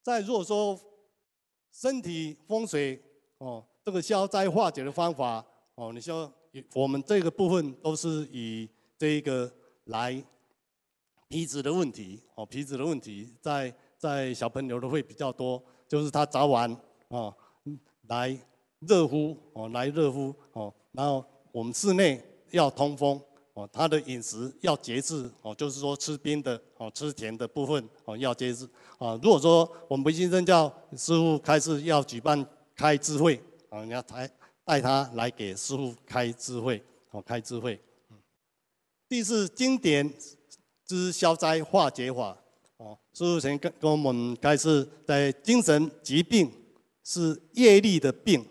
再如果说身体风水这个消灾化解的方法你说我们这个部分都是以这一个来皮质的问题皮质的问题在小朋友的会比较多，就是他早晚来热敷来热敷然后我们室内要通风他的饮食要节制就是说吃冰的吃甜的部分要节制如果说我们维新生教师傅开始要举办开智慧你要带他来给师傅开智慧开智慧。第四，经典之消灾化解法师傅前跟我们开始在精神疾病是业力的病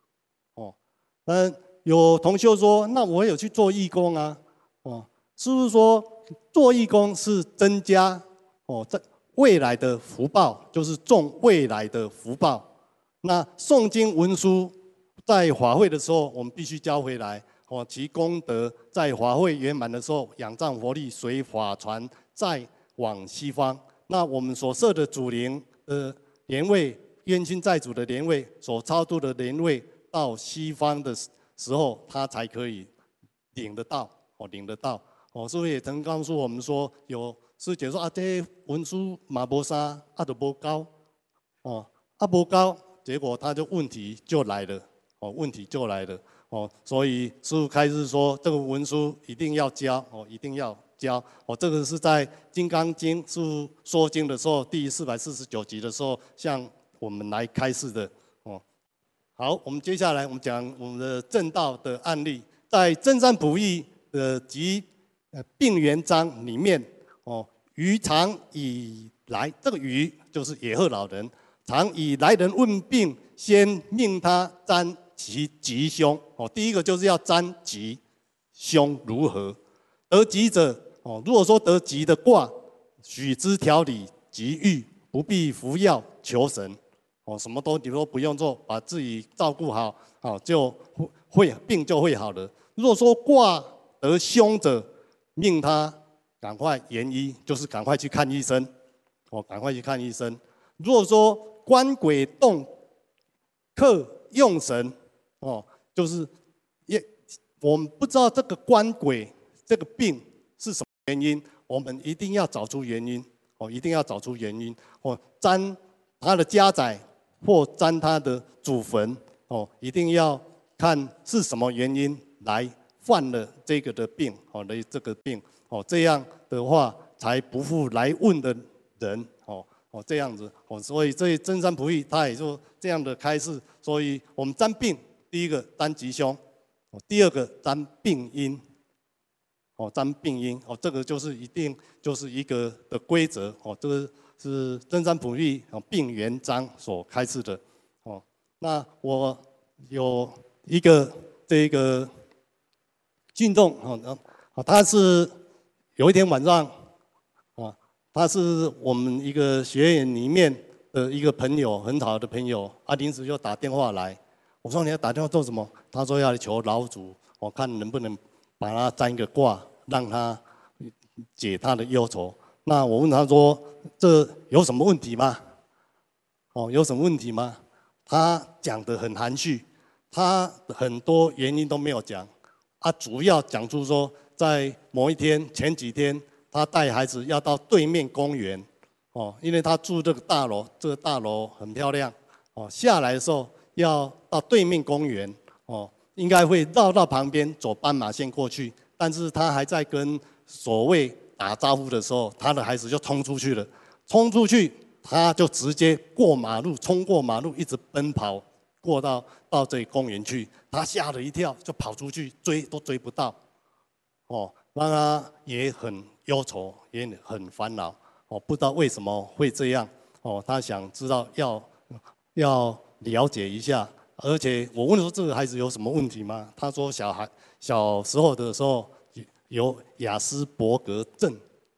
有同学说那我有去做义工啊师父说做义工是增加这未来的福报，就是种未来的福报。那诵经文书在法会的时候，我们必须交回来其功德在法会圆满的时候，仰仗佛力随法传，再往西方。那我们所设的祖灵的莲位，冤亲债主的莲位，所超度的莲位，到西方的时候，他才可以领得到领得到。师父也曾告诉我们说，有师姐说这文书嘛无啥，就无高无高，结果他就问题就来了问题就来了所以师父开示说，这个文书一定要交一定要交这个是在《金刚经》师父说经的时候，第449集的时候，向我们来开示的好，我们接下来我们讲我们的正道的案例，在真善普义的及病原章里面余常以来，这个余就是野鹤老人，常以来人问病，先命他占其吉凶第一个就是要占吉，凶如何？得吉者如果说得吉的卦，许之调理吉愈，不必服药求神什么你都不用做，把自己照顾好就会病就会好了。如果说卦得凶者，命他赶快延医，就是赶快去看医生赶快去看医生。如果说官鬼动克用神就是我们不知道这个官鬼这个病是什么原因，我们一定要找出原因一定要找出原因占他的家宅或占他的祖坟一定要看是什么原因来犯了这个的病这个病这样的话才不负来问的人这样子所以这真善普义他也就这样的开示。所以我们占病，第一个占吉凶第二个占病因占病因这个就是一定就是一个的规则这个是真善普义病原章所开示的那我有一个这个信众他是有一天晚上他是我们一个学员里面的一个朋友，很好的朋友临时就打电话来。我说你要打电话做什么？他说要来求老祖看能不能把他占一个卦，让他解他的忧愁。那我问他说这有什么问题吗有什么问题吗？他讲得很含蓄，他很多原因都没有讲主要讲出说在某一天前几天他带孩子要到对面公园因为他住这个大楼，这个大楼很漂亮下来的时候要到对面公园应该会绕到旁边走斑马线过去，但是他还在跟所谓打招呼的时候，他的孩子就冲出去了，冲出去他就直接过马路，冲过马路，一直奔跑过到这里公园去，他吓了一跳，就跑出去追都追不到让他也很忧愁，也很烦恼不知道为什么会这样他想知道要了解一下。而且我问说这个孩子有什么问题吗？他说小时候的时候有亚斯伯格症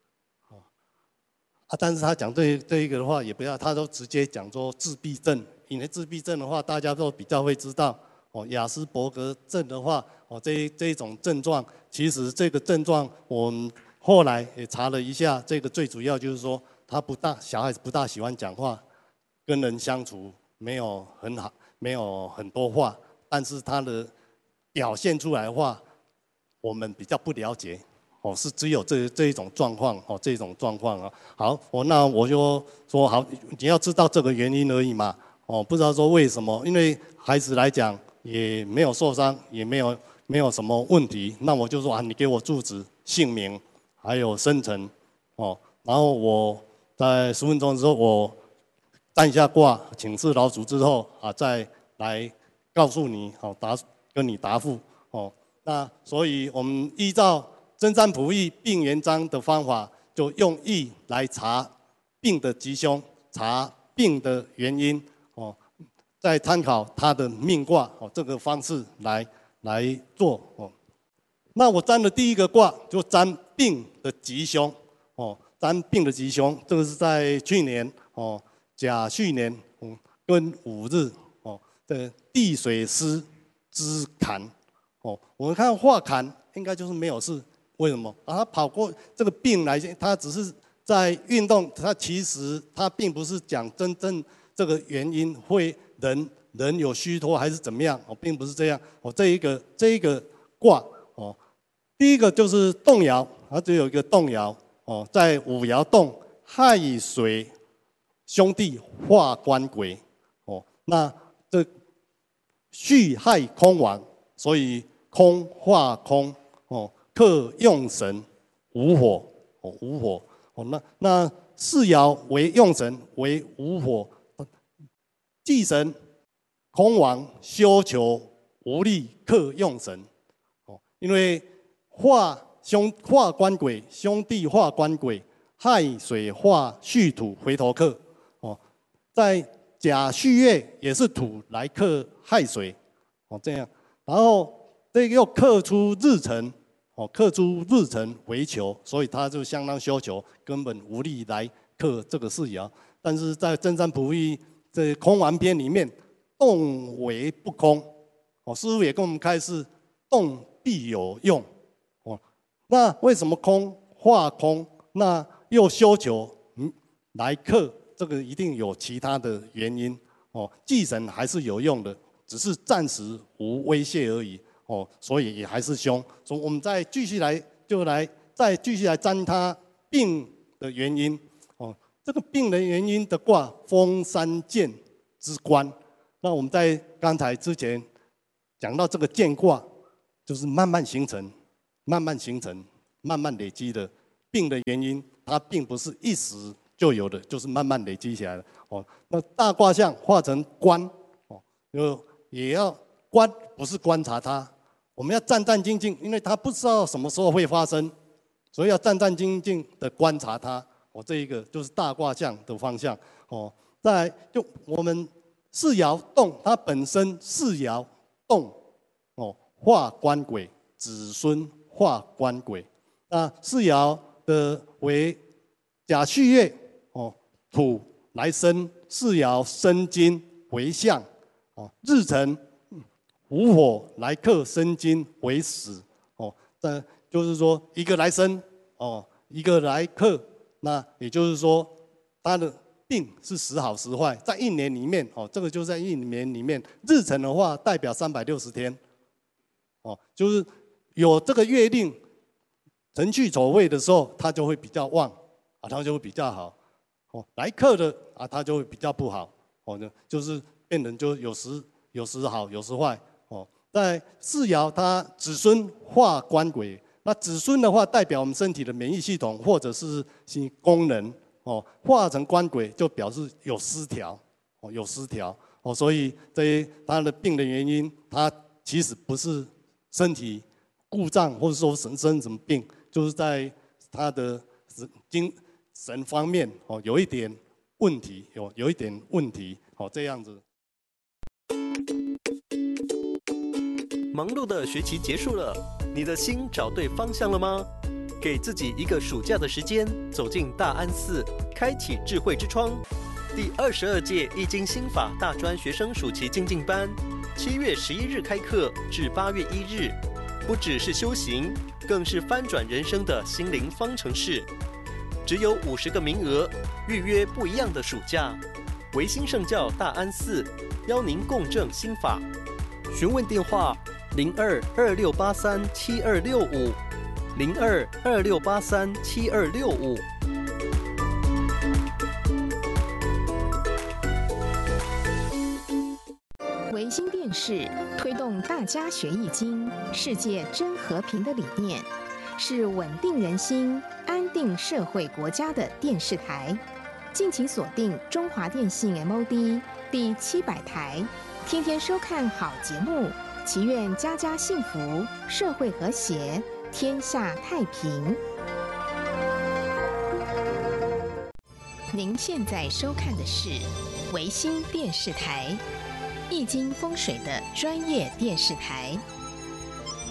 但是他讲这一个的话也不要，他都直接讲说自闭症。因为自闭症的话大家都比较会知道亚斯伯格症的话这一种症状，其实这个症状我们后来也查了一下，这个最主要就是说他小孩子不大喜欢讲话， 跟人相处没有很好，没有很多话，但是他的表现出来的话，我们比较不了解。是只有这一种状况，这种状况啊。好，那我就说好，你要知道这个原因而已嘛。不知道说为什么，因为孩子来讲也没有受伤，也没有什么问题，那我就说啊，你给我住址、姓名，还有生辰，然后我在10分钟之后，我占一下卦，请示老祖之后啊，再来告诉你，跟你答复，那所以我们依照真三卜易病原章的方法，就用易来查病的吉凶，查病的原因，再参考他的命卦，这个方式来做，那我占的第一个卦就占病的吉凶，占病的吉凶，这个是在去年，甲戌年，庚午日，的地水师之坎，我们看化坎应该就是没有事。为什么？他跑过这个病来，他只是在运动，他其实他并不是讲真正这个原因会人有虚脱还是怎么样，并不是这样。这一个卦，第一个就是动爻，它只有一个动爻，在五爻动亥水兄弟化官鬼，那这戌亥空亡，所以空化空，克用神无火，无火，那四爻为用神为无火，忌神空亡修求无力克用神，因为化官鬼，兄弟化官鬼，亥水化戌土回头克，在甲戌月也是土来克亥水，这样，然后这个又克出日辰。克出日辰为囚，所以他就相当修求，根本无力来克这个四爻。但是在真三卜易这空亡篇里面，动为不空，师父也跟我们开示，动必有用。那为什么空化空，那又修求来克？这个一定有其他的原因。忌神还是有用的，只是暂时无威胁而已。所以也还是凶，所以我们再继续来占他病的原因。这个病的原因的卦，封三剑之官。那我们在刚才之前讲到这个剑卦，就是慢慢形成、慢慢累积的病的原因，它并不是一时就有的，就是慢慢累积起来的。那大卦象化成官，也要官不是观察它。我们要战战兢兢，因为他不知道什么时候会发生，所以要战战兢兢的观察它。这一个就是大卦象的方向。再来就我们四爻动，它本身四爻动，化官鬼，子孙化官鬼。那四爻的为甲戌月，土来生，四爻生金为相，日辰。无火来克生金为死，这就是说一个来生，一个来克，那也就是说他的病是时好时坏，在一年里面，这个就在一年里面，日辰的话代表360天，就是有这个月令辰戌丑未的时候，它就会比较旺，它就会比较好，来克的它就会比较不好，就是变成就有时好，有时坏。在四爻，它子孙化官鬼，那子孙的话代表我们身体的免疫系统或者是功能，化成官鬼就表示有失调，所以他的病的原因，他其实不是身体故障或者说生什么病，就是在他的精神方面有一点问题，有一点问题，这样子。 忙碌的学期结束了，你的心找对方向了吗？给自己一个暑假的时间，走进大安寺，开启智慧之窗。第22届易经心法大专学生暑期精进班，7月11日开课至8月1日，不只是修行，更是翻转人生的心灵方程式。只有50个名额，预约不一样的暑假。 维新圣教大安寺，邀您共振心法。询问电话：02-2683-7265，02-2683-7265。 维新电视推动大家学易经、世界真和平的理念，是稳定人心、安定社会国家的电视台。敬请锁定中华电信 MOD 第700台，天天收看好节目，祈愿家家幸福，社会和谐，天下太平。您现在收看的是维新电视台，易经风水的专业电视台。